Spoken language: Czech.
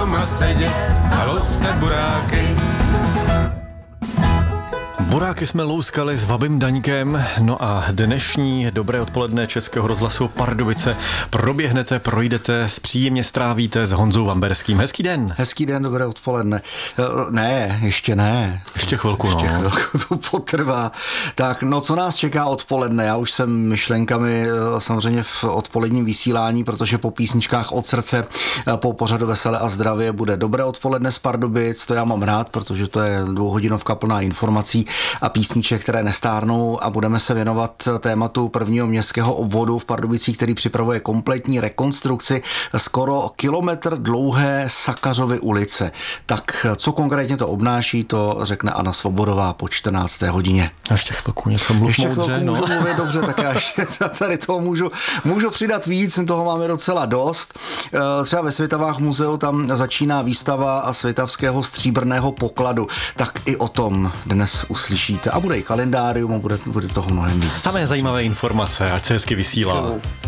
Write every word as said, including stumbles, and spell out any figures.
doma sedět a louskat buráky. Buráky jsme louskali s Vabim Daňkem, no a dnešní dobré odpoledne Českého rozhlasu Pardubice proběhnete, projdete, příjemně strávíte s Honzou Vamberským. Hezký den. Hezký den, dobré odpoledne. Ne, ještě ne. Ještě chvilku, ještě no. chvilku to potrvá. Tak, no co nás čeká odpoledne? Já už jsem myšlenkami samozřejmě v odpoledním vysílání, protože po písničkách od srdce, po pořadu Veselé a zdravě bude dobré odpoledne z Pardubic. To já mám rád, protože to je dvouhodinovka plná informací a písniček, které nestárnou, a budeme se věnovat tématu prvního městského obvodu v Pardubicích, který připravuje kompletní rekonstrukci skoro kilometr dlouhé Sakařovy ulice. Tak co konkrétně to obnáší, to řekne Anna Svobodová po čtrnácté hodině. Ještě chvilku něco mluv ještě moudře, chvilku no. můžu mluvit, dobře, tak já ještě tady toho můžu, můžu přidat víc, toho máme docela dost. Třeba ve Svitavách muzeu tam začíná výstava Svitavského stříbrného pokladu, tak i o tom dnes uslyšíte. A bude i kalendárium a bude, bude toho mnohem víc. Samé zajímavé informace, ať se hezky vysílá.